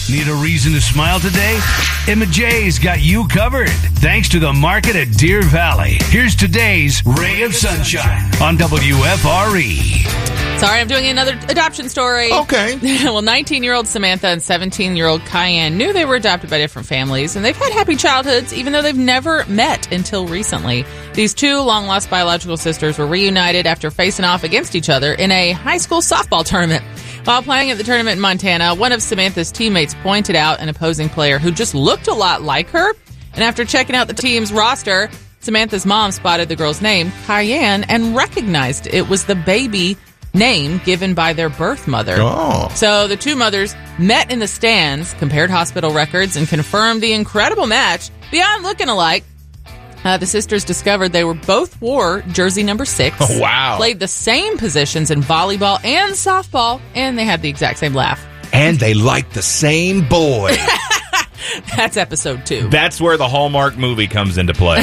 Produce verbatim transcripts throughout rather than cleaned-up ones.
Need a reason to smile today? Emma J's got you covered. Thanks to the market at Deer Valley. Here's today's Ray of Sunshine on W F R E. Sorry, I'm doing another adoption story. Okay. Well, nineteen-year-old Samantha and seventeen-year-old Cayenne knew they were adopted by different families, and they've had happy childhoods, even though they've never met until recently. These two long-lost biological sisters were reunited after facing off against each other in a high school softball tournament. While playing at the tournament in Montana, one of Samantha's teammates pointed out an opposing player who just looked a lot like her. And after checking out the team's roster, Samantha's mom spotted the girl's name, Cayenne, and recognized it was the baby name given by their birth mother. Oh. So the two mothers met in the stands, compared hospital records, and confirmed the incredible match. Beyond looking alike, Uh, the sisters discovered they were both wore jersey number six. Oh, wow. Played the same positions in volleyball and softball, and they had the exact same laugh. And they like the same boy. That's episode two. That's where the Hallmark movie comes into play.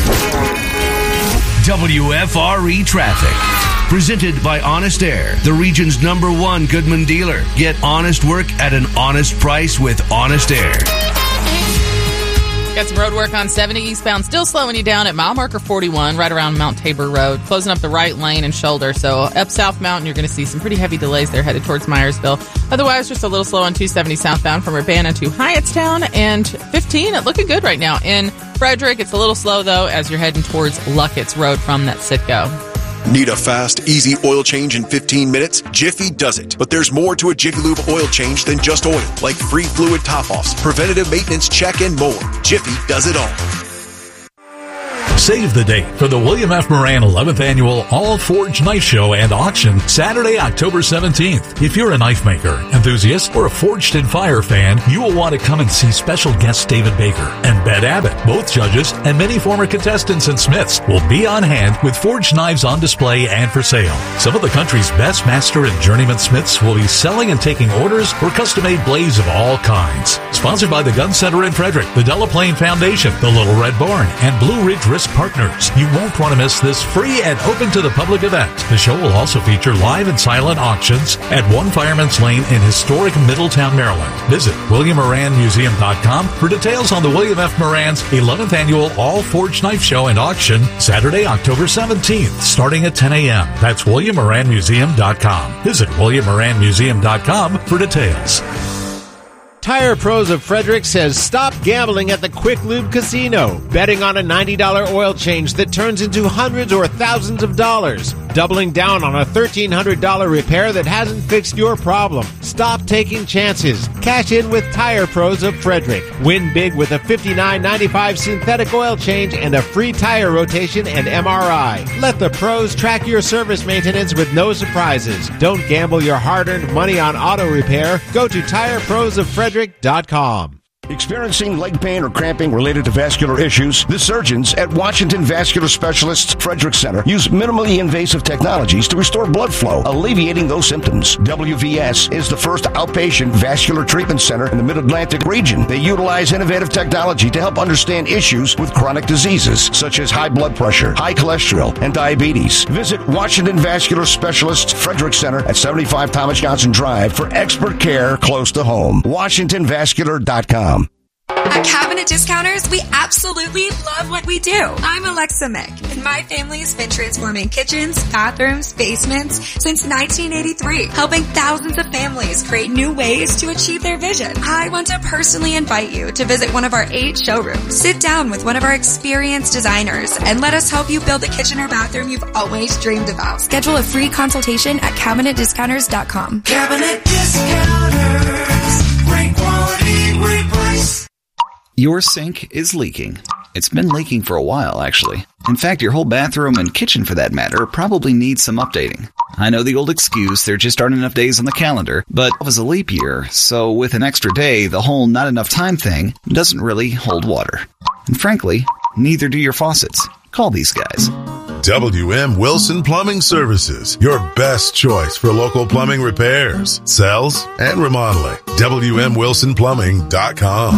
W F R E Traffic. Presented by Honest Air, the region's number one Goodman dealer. Get honest work at an honest price with Honest Air. Got some road work on seventy eastbound, still slowing you down at mile marker forty-one, right around Mount Tabor Road, closing up the right lane and shoulder. So up South Mountain, you're going to see some pretty heavy delays there headed towards Myersville. Otherwise, just a little slow on two seventy southbound from Urbana to Hyattstown, and fifteen, looking good right now. In Frederick, it's a little slow, though, as you're heading towards Luckett's Road from that Citgo. Need a fast, easy oil change in fifteen minutes? Jiffy does it. But there's more to a Jiffy Lube oil change than just oil, like free fluid top-offs, preventative maintenance check, and more. Jiffy does it all. Save the date for the William F. Moran eleventh Annual All Forged Knife Show and Auction, Saturday, October seventeenth. If you're a knife maker, enthusiast, or a Forged in Fire fan, you will want to come and see special guests David Baker and Bette Abbott. Both judges and many former contestants and smiths will be on hand with forged knives on display and for sale. Some of the country's best master and journeyman smiths will be selling and taking orders for custom-made blades of all kinds. Sponsored by the Gun Center in Frederick, the Delaplane Foundation, the Little Red Barn, and Blue Ridge Risk Partners. You won't want to miss this free and open to the public event. The show will also feature live and silent auctions at One Fireman's Lane in historic Middletown, Maryland. Visit william moran museum dot com for details on the William F. Moran's eleventh Annual All Forged Knife Show and Auction, Saturday, October seventeenth, starting at ten a.m. That's william moran museum dot com. Visit william moran museum dot com for details. Tire Pros of Frederick says stop gambling at the Quick Lube Casino, betting on a ninety dollars oil change that turns into hundreds or thousands of dollars, doubling down on a thirteen hundred dollars repair that hasn't fixed your problem. Stop taking chances. Cash in with Tire Pros of Frederick. Win big with a fifty-nine ninety-five synthetic oil change and a free tire rotation and M R I. Let the pros track your service maintenance with no surprises. Don't gamble your hard-earned money on auto repair. Go to tire pros of frederick dot com. Experiencing leg pain or cramping related to vascular issues? The surgeons at Washington Vascular Specialists Frederick Center use minimally invasive technologies to restore blood flow, alleviating those symptoms. W V S is the first outpatient vascular treatment center in the Mid-Atlantic region. They utilize innovative technology to help understand issues with chronic diseases, such as high blood pressure, high cholesterol, and diabetes. Visit Washington Vascular Specialists Frederick Center at seventy-five Thomas Johnson Drive for expert care close to home. washington vascular dot com. At Cabinet Discounters, we absolutely love what we do. I'm Alexa Mick, and my family has been transforming kitchens, bathrooms, basements since nineteen eighty-three, helping thousands of families create new ways to achieve their vision. I want to personally invite you to visit one of our eight showrooms. Sit down with one of our experienced designers and let us help you build the kitchen or bathroom you've always dreamed about. Schedule a free consultation at cabinet discounters dot com. Cabinet Discounters. Great quality, great price. Your sink is leaking. It's been leaking for a while, actually. In fact, your whole bathroom and kitchen, for that matter, probably needs some updating. I know the old excuse, there just aren't enough days on the calendar, but it was a leap year, so with an extra day, the whole not enough time thing doesn't really hold water. And frankly, neither do your faucets. Call these guys. W M Wilson Plumbing Services, your best choice for local plumbing repairs, sales, and remodeling. W M wilson plumbing dot com.